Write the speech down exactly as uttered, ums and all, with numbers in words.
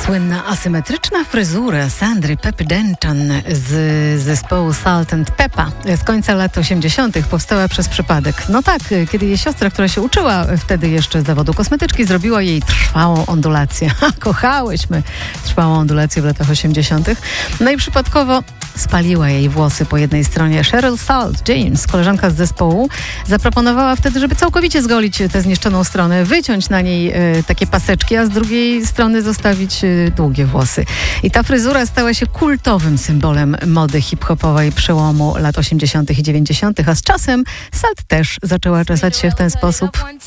Słynna asymetryczna fryzura Sandry Peppy Denton z zespołu Salt and Peppa z końca lat osiemdziesiątych powstała przez przypadek. No tak, kiedy jej siostra, która się uczyła wtedy jeszcze zawodu kosmetyczki, zrobiła jej trwałą ondulację. Ha, kochałyśmy trwałą ondulację w latach osiemdziesiątych. No i przypadkowo spaliła jej włosy po jednej stronie. Cheryl Salt James, koleżanka z zespołu, zaproponowała wtedy, żeby całkowicie zgolić tę zniszczoną stronę, wyciąć na niej e, takie paseczki, a z drugiej strony zostawić e, długie włosy. I ta fryzura stała się kultowym symbolem mody hip-hopowej przełomu lat osiemdziesiątych i dziewięćdziesiątych, a z czasem Salt też zaczęła czesać się w ten sposób.